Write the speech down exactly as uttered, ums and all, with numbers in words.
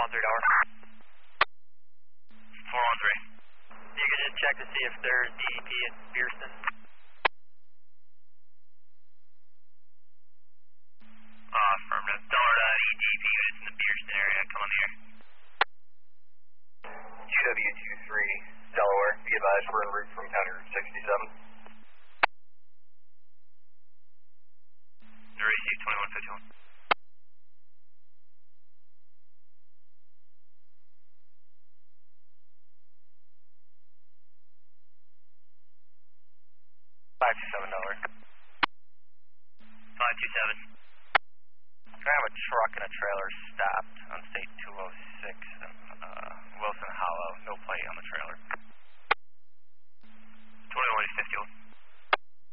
one three, Delaware. four one three. You can just check to see if there's D E P in Pearson. Uh, affirmative. Delaware, uh, E D P units in the Pearson area, come on the air. Q W two three, Delaware, be advised we're en route from County Route sixty-seven. Receive twenty-one fifty-one. five two seven, Delaware. five two seven. I have a truck and a trailer stopped on State two oh six in uh, Wilson Hollow. No plate on the trailer. twenty-one fifty-one.